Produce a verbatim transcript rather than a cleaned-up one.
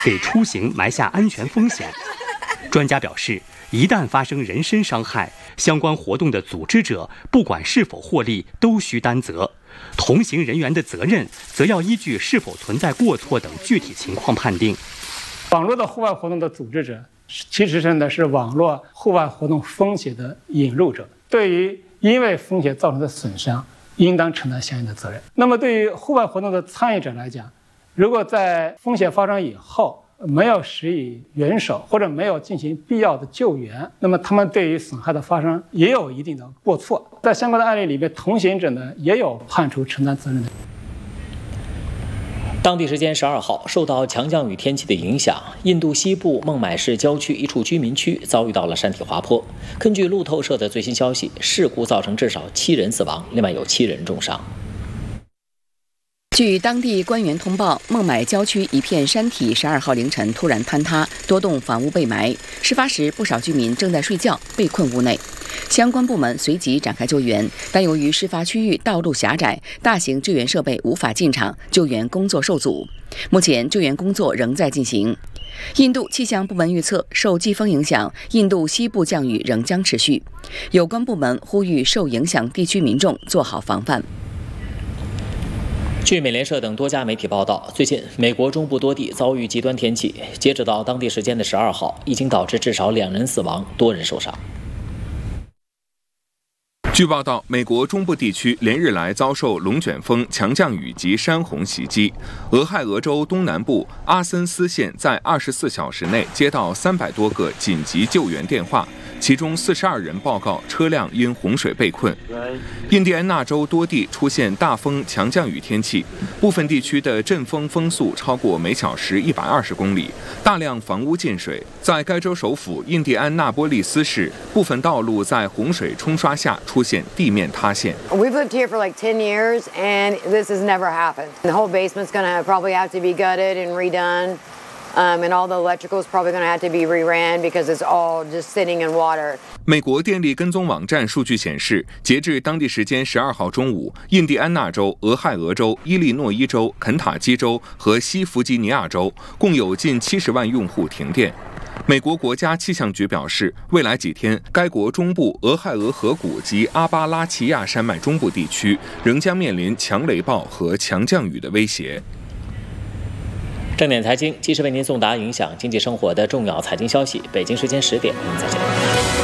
给出行埋下安全风险。专家表示，一旦发生人身伤害，相关活动的组织者不管是否获利，都需担责。同行人员的责任，则要依据是否存在过错等具体情况判定。 网络的户外活动的组织者，其实真的是网络户外活动风险的引入者，对于因为风险造成的损伤，应当承担相应的责任。那么，对于户外活动的参与者来讲，如果在风险发生以后没有施以援手，或者没有进行必要的救援，那么他们对于损害的发生也有一定的过错。在相关的案例里面，同行者呢也有判处承担责任的。 当地时间十二号，受到强降雨天气的影响，印度西部孟买市郊区一处居民区遭遇到了山体滑坡。根据路透社的最新消息，事故造成至少七人死亡，另外有七人重伤。 据当地官员通报，孟买郊区一片山体十二号凌晨突然坍塌，多栋房屋被埋。事发时，不少居民正在睡觉，被困屋内。相关部门随即展开救援，但由于事发区域道路狭窄，大型支援设备无法进场，救援工作受阻。目前救援工作仍在进行。印度气象部门预测，受季风影响，印度西部降雨仍将持续。有关部门呼吁受影响地区民众做好防范。 据美联社等多家媒体报道，最近美国中部多地遭遇极端天气，截止到当地时间的十二号，已经导致至少两人死亡，多人受伤。 据报道，美国中部地区连日来遭受龙卷风、强降雨及山洪袭击。俄亥俄州东南部阿森斯县在二十四小时内接到三百多个紧急救援电话，其中四十二人报告车辆因洪水被困。印第安纳州多地出现大风、强降雨天气，部分地区的阵风风速超过每小时一百二十公里，大量房屋进水。在该州首府印第安纳波利斯市，部分道路在洪水冲刷下出现地面塌陷。 We've lived here for like ten years, and this has never happened. The whole basement's going to probably have to be gutted and redone, um, and all the electrical's probably going to have to be reran because it's all just sitting in water. 美国电力跟踪网站数据显示，截至当地时间十二号中午，印第安纳州、俄亥俄州、伊利诺伊州、肯塔基州和西弗吉尼亚州共有近七十万用户停电。美国国家气象局表示，未来几天，该国中部俄亥俄河谷及阿巴拉契亚山脉中部地区仍将面临强雷暴和强降雨的威胁。 正点财经，及时为您送达影响经济生活的重要财经消息。北京时间十点，我们再见。